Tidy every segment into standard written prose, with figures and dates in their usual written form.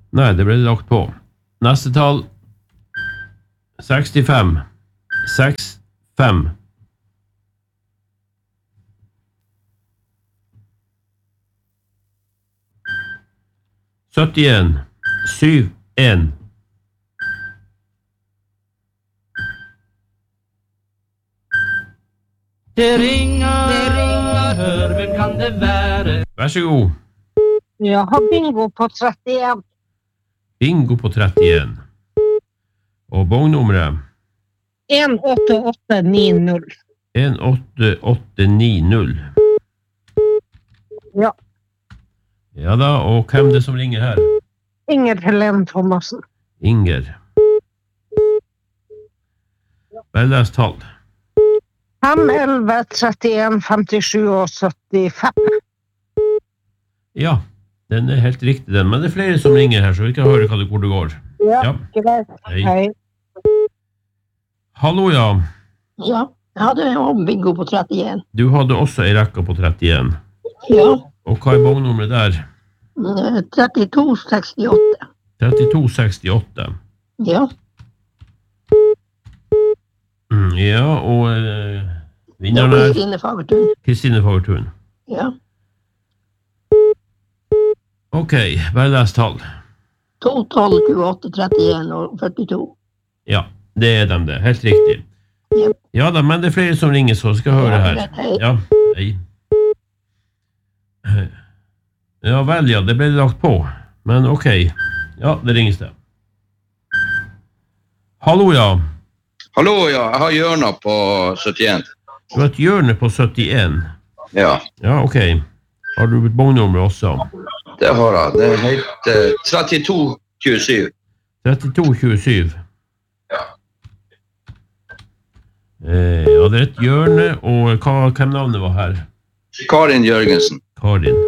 Nei, det ble lagt på. Neste tall 65. 65. Syttien. 71. Det ringer, hør, hvem kan det være? Vær så god. Jeg har bingo på 31. Bingo på 31. Og bongnummeret? 18890. 18890. Ja. Ja da, og hvem det som ringer her? Inger Helene Thomassen. Inger. Vel les tall. 5, 11, 31, 57 og 75. Ja, den er helt riktig den, men det er flere som ringer her, så vi kan høre hvor det går. Ja, greit. Hei. Hallo, ja. Ja, jeg hadde en bingo på 31. Du hadde også en rekke på 31. Ja. Og hva er bongnummeret der? 3268. 3268. Ja. Ja, og vinneren er Kristine Fagertun. Kristine Fagertun. Ja. Ok, bare les tall. 12, 12, 28, 31 og 42. Ja, det er dem det. Helt riktig. Ja. Ja da, men det er flere som ringer, så skal jeg høre her. Hei. Ja, hei. Ja vel, ja, det ble lagt på. Men ok. Ja, det ringes det. Hallo, ja. Hallo, ja. Jeg har hjørner på 71. Du har et hjørne på 71. Ja, Ja, ok. Har du et bongnummer også? det har jeg. Det heter 3227. 3227. Ja. Ja, det er et hjørne, og hvem navnet var her? Karin Jørgensen. Karin.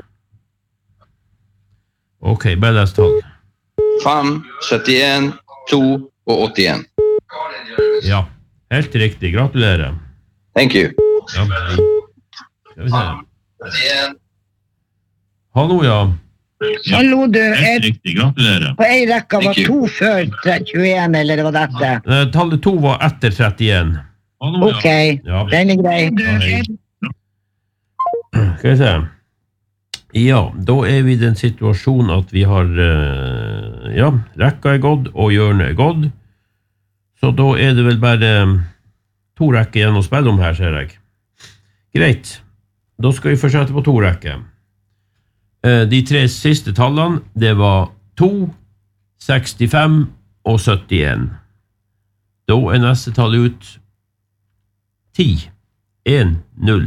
Ok, bare les tall. 5, 71, 2 og 81. Ja, helt riktig. Gratulerer. Thank you. Ja, hei. Skal vi se. 71. Hallo, ja. Hallo, du. Helt riktig. Gratulerer. På en rekke var Thank you. 2 før 21, eller var dette? Tallet 2 var etter 31. Hallo, Ok, Ja. den er grei. Ja, hei. Skal vi se. Ja, da er vi i den situasjonen at vi har, ja, rekka er gått, og hjørnet er gått. Så da er det vel bare 2 rekker igjen å spille om her, ser jeg. Greit. Da skal vi fortsette på 2 rekker. De 3 siste tallene, det var 2, 65 og 71. Da er neste tall ut 10, 1, 0.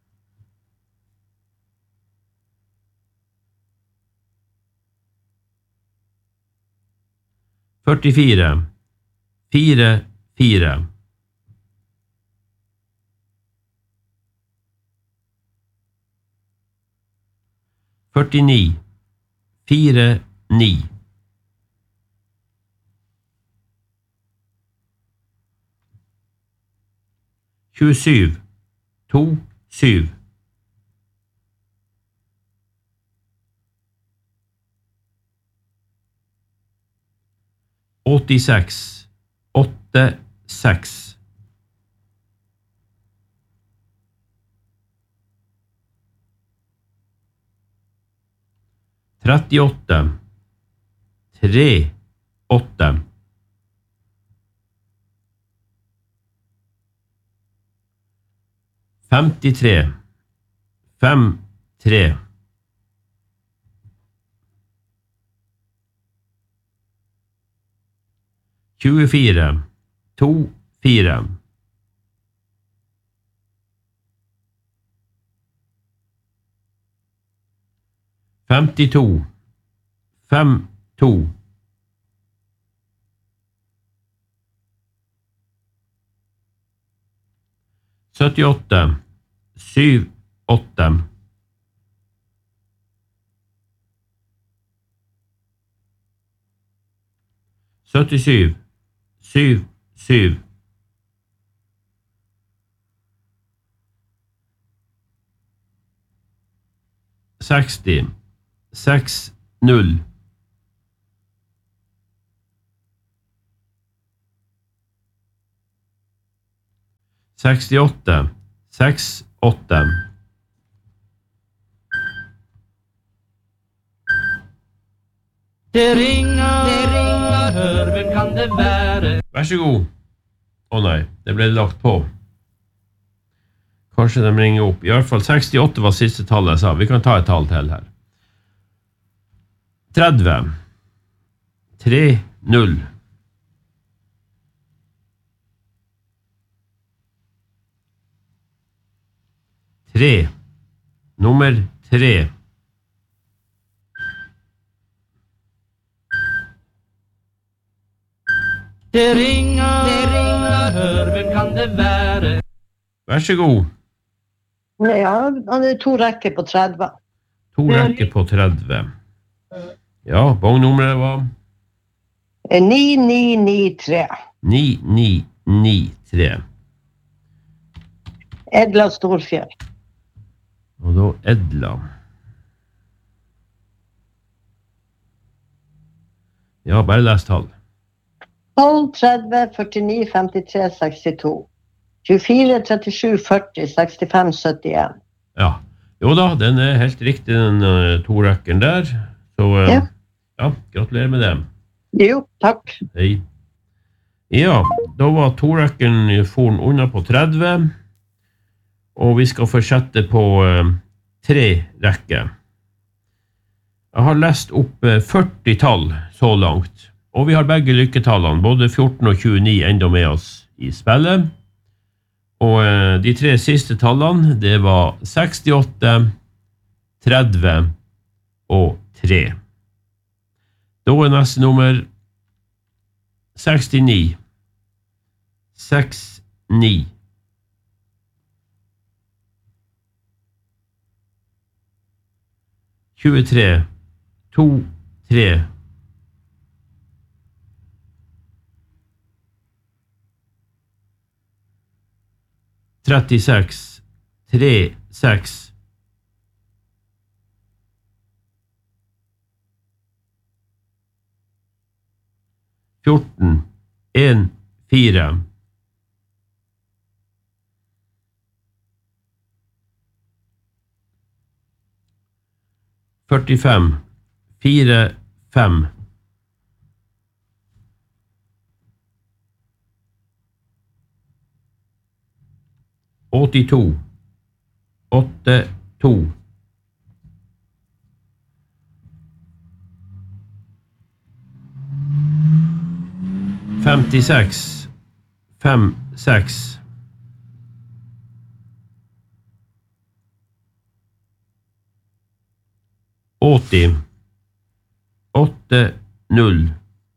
Førtifire, 4, 4. Førtini, 4, 9. Tjuesyv, 2, 7. Åttiseks, 8, 6. Trettiåtte, 3, 8. Femtitre, 5, 3. Tjuefire, 2, 4. Femtito, 5, 2. Syttiåtte, 7, 8. Syttisyv, 7, 7. Seksti, 6, 0. 68 68 Det ringer, hør, hvem kan det være? Vær så god. Nei, det ble lagt på. Kanskje de ringer opp. I hvert fall 68 var siste tallet jeg sa. Vi kan ta et tall til her. 30 3 0 3 nummer 3 Det ringer, hør, hvem kan det være? Vær så god. Ja, han er 2 rekker på 30. 2 rekker på 30. Ja, bongnummeret var 9993. 9993. Edla Storfjell. Og da Edla. Ja, bare les tall. 12, 30, 49, 53, 62. 24, 37, 40, 65, 71. Ja, jo da, den er helt riktig, den 2 rekken der. Så Ja. ja, gratulerer med det. Jo, takk. Hei. Ja, da var 2 rekken foren unna på 30, og vi skal fortsette på 3 rekker. Jeg har lest opp 40 tall så langt, og vi har begge lykketallene, både 14 og 29 enda med oss i spillet. Og de 3 siste tallene, det var 68, 30 og 3. Da er neste nummer 69. 69. 23. 2, 3. 36. 3, 6. 14. 1, 4. 45. 4, 5. 82. 8, 2. 56. 5, 6. 80. 8, 0.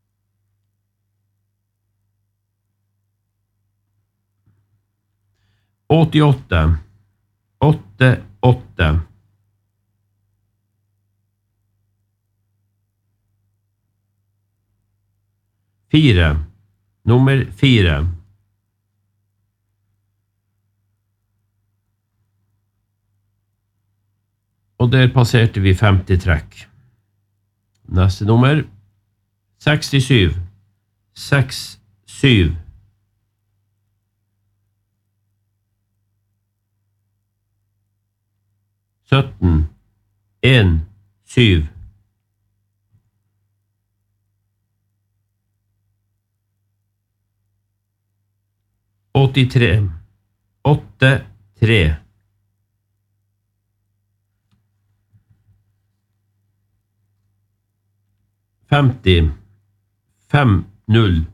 88. 8, 8. 4. Nummer 4. Og der passerte vi 50 trekk. Neste nummer 67. 6, 7. 17. 1, 7. 83. 8, 3. 50. 5, 0.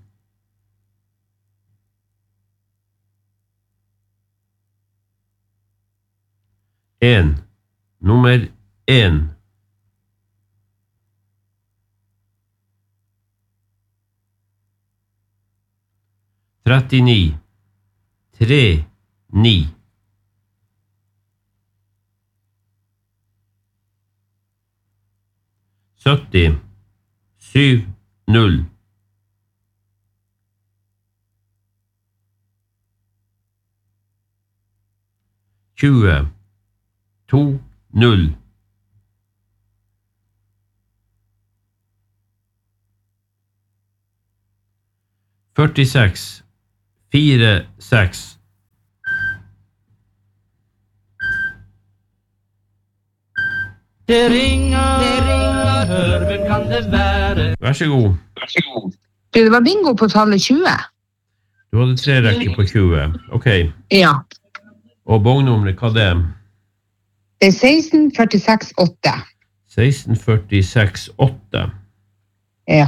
1. Nummer 1. 39. 3, 9. 70. 7, 0. 20. 2, 0. 46. 4, 6. Det ringer, hør, hvem kan det være? Vær så god. Det var bingo på tallet 20. Du hadde 3 rekker på 20. Ok. Ja. Og bongnummeret, hva det er? Det er 1646,8. 1646,8. Ja.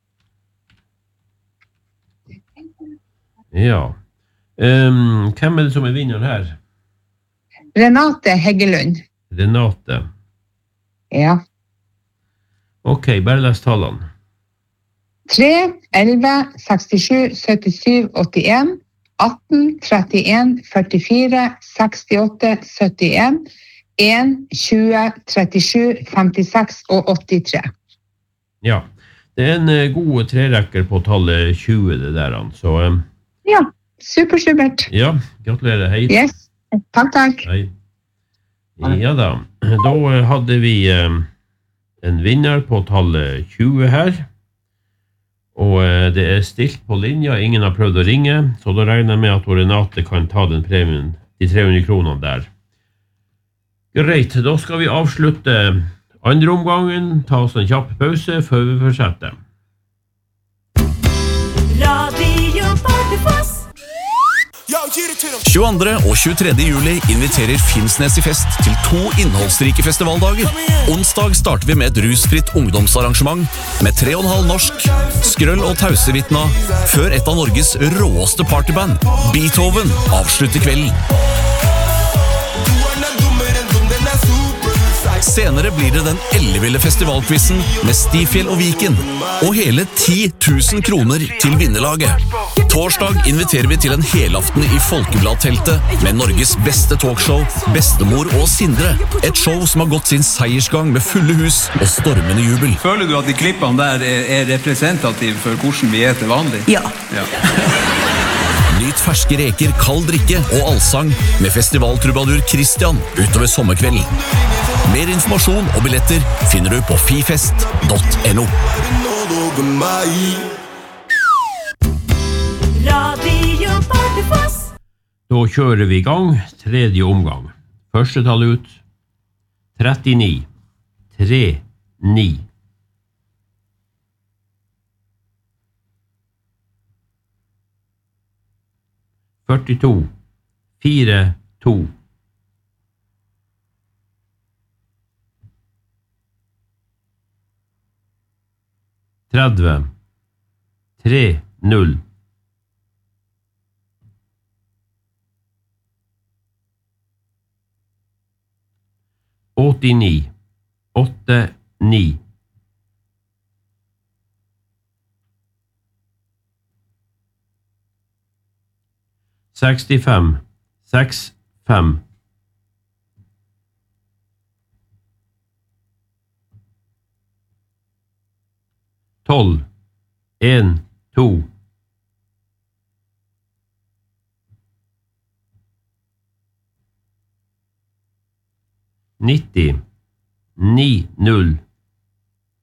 Ja. Hvem er det som er vinner her? Renate Heggelund. Renate. Ja. Ok, bare les tallene. 3, 11, 67, 77, 81, 18, 31, 44, 68, 71, 1, 20, 37, 56 og 83. Ja, det er en god trerekker på tallet 20 det der, så Ja, supert. ja, gratulerer, hei. Yes, takk. Hei. Ja da, da hadde vi en vinner på tallet 20 her, og det er stilt på linja, ingen har prøvd å ringe, så da regner jeg med at Renate kan ta den premien, de 300 kronene der. Greit, da skal vi avslutte andre omgangen, ta oss en kjapp pause før vi fortsetter. Radio Bardufoss. 22. og 23. juli inviterer Finnsnes i fest til 2 innholdsrike festivaldager. Onsdag starter vi med et rusfritt ungdomsarrangement med 3,5 norsk, Skrøll og Tausevitna, før et av Norges råeste partyband, Beethoven, avslutter kvelden. Senere blir det den elleville festivalquizen med Stifjell og Viken, og hele 10 000 kroner til vinnerlaget. Torsdag inviterer vi til en helaften i Folkebladteltet med Norges beste talkshow, Bestemor og Sindre. Et show som har gått sin seiersgang med fulle hus og stormende jubel. Føler du at de klippene der er representative for hvordan vi er til vanlig? Ja. Nyt ferske reker, kald drikke og allsang med festivaltrubadur Christian utover sommerkvelden. Mer informasjon og billetter finner du på fifest.no. Radio Bardufoss. Da kjører vi i gang, tredje omgang. Første tall ut, 39, 3, 9. Førtito, 4, 2. 30, 3, 0. 89, 8, 9. 65, 6, 5. 12, 1, 2. 90, 9, 0.